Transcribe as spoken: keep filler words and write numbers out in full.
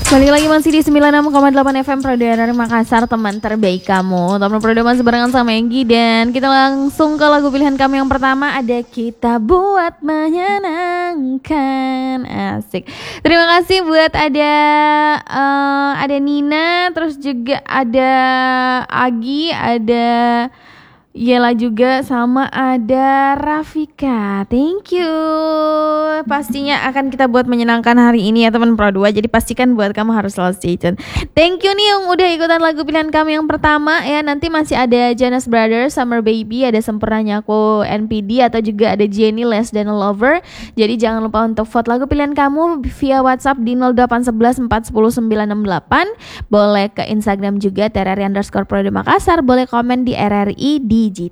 Balik lagi masih di sembilan puluh enam koma delapan F M Prodo R R Makassar, teman terbaik kamu. Teman Prodo masih barengan sama Enggi, dan kita langsung ke lagu pilihan kami yang pertama, ada Kita Buat Menyenangkan. Asik. Terima kasih buat ada uh, ada Nina, terus juga ada Agi, ada Yela juga, sama ada Rafika. Thank you. Pastinya akan kita buat menyenangkan hari ini ya teman Pro dua. Jadi pastikan buat kamu harus selalu stay tune. Thank you nih yang udah ikutan lagu pilihan kami yang pertama ya. Nanti masih ada Jonas Brothers, Summer Baby, ada Sempurnanya Aku, N P D, atau juga ada Jenny, Less Than a Lover. Jadi jangan lupa untuk vote lagu pilihan kamu via WhatsApp di nol delapan satu satu empat satu nol sembilan enam delapan. Boleh ke Instagram juga T R R I underscore Prodo Makassar. Boleh komen di R R I Digital.